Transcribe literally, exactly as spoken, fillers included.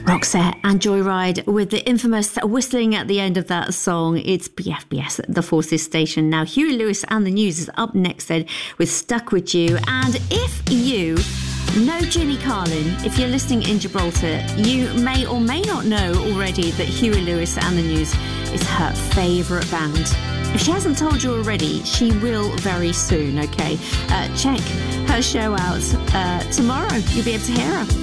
Roxette and Joyride with the infamous whistling at the end of that song. It's B F B S, the Forces station. Now, Huey Lewis and the News is up next then with Stuck With You. And if you know Ginny Carlin, if you're listening in Gibraltar, you may or may not know already that Huey Lewis and the News is her favourite band. If she hasn't told you already, she will very soon, okay? Uh, check her show out uh, tomorrow. You'll be able to hear her.